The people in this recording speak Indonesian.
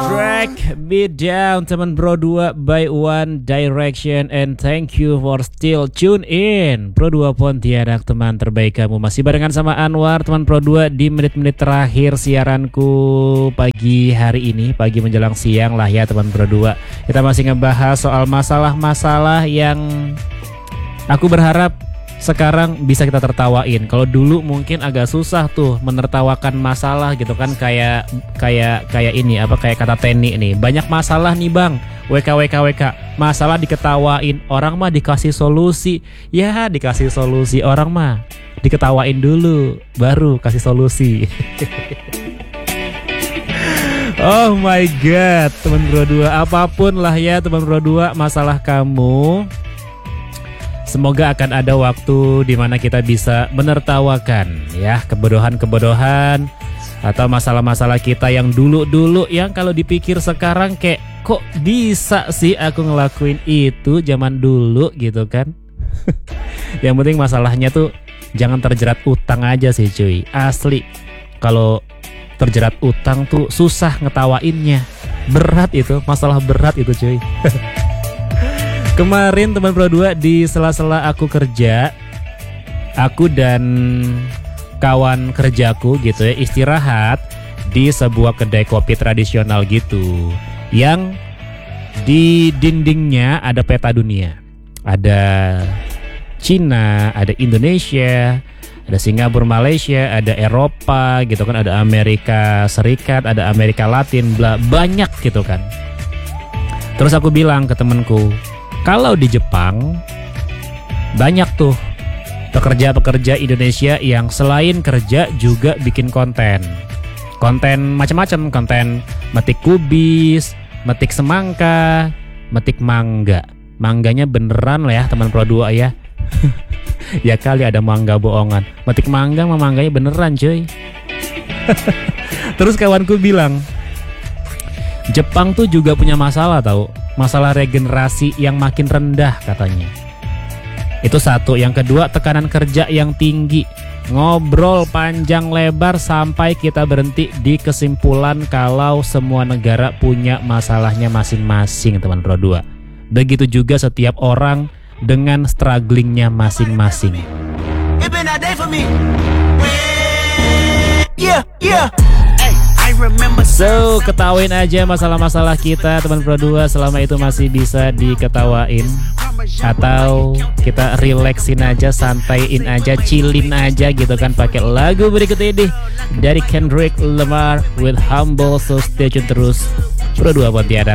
Drag Me Down, teman Bro 2 by One Direction. And thank you for still tune in Pro 2 Pontianak, teman terbaik kamu. Masih barengan sama Anwar, teman Pro 2 di menit-menit terakhir siaranku pagi hari ini. Pagi menjelang siang lah ya teman Pro 2. Kita masih ngebahas soal masalah-masalah yang aku berharap sekarang bisa kita tertawain. Kalau dulu mungkin agak susah tuh menertawakan masalah gitu kan, kayak ini apa, kayak kata Teni nih, banyak masalah nih bang, WK masalah diketawain, orang mah dikasih solusi. Ya dikasih solusi, orang mah diketawain dulu baru kasih solusi. Oh my god, teman Bro 2, apapun lah ya teman Bro 2 masalah kamu, semoga akan ada waktu di mana kita bisa menertawakan ya kebodohan-kebodohan atau masalah-masalah kita yang dulu-dulu, yang kalau dipikir sekarang kayak kok bisa sih aku ngelakuin itu zaman dulu gitu kan. Yang penting masalahnya tuh jangan terjerat utang aja sih cuy. Asli, kalau terjerat utang tuh susah ngetawainnya. Berat itu, masalah berat itu cuy. Kemarin teman Pro 2 di sela-sela aku kerja, aku dan kawan kerjaku gitu ya istirahat di sebuah kedai kopi tradisional gitu, yang di dindingnya ada peta dunia. Ada Cina, ada Indonesia, ada Singapura, Malaysia, ada Eropa gitu kan, ada Amerika Serikat, ada Amerika Latin, banyak gitu kan. Terus aku bilang ke temanku, kalau di Jepang banyak tuh pekerja-pekerja Indonesia yang selain kerja juga bikin konten macam-macam, konten metik kubis, metik semangka, metik mangga. Mangganya beneran lah ya teman Pro 2 ya. Ya kali ada mangga bohongan. Metik mangga sama mangganya beneran cuy. Terus kawanku bilang, Jepang tuh juga punya masalah tahu. Masalah regenerasi yang makin rendah katanya. Itu satu. Yang kedua, tekanan kerja yang tinggi. Ngobrol panjang lebar sampai kita berhenti di kesimpulan kalau semua negara punya masalahnya masing-masing teman Pro 2. Begitu juga setiap orang dengan strugglingnya masing-masing. So, ketawain aja masalah-masalah kita teman Pro 2 selama itu masih bisa diketawain. Atau kita relaxin aja, santaiin aja, chillin aja gitu kan pakai lagu berikut ini dari Kendrick Lamar with Humble. So stay tune terus Pro 2 Pontianak.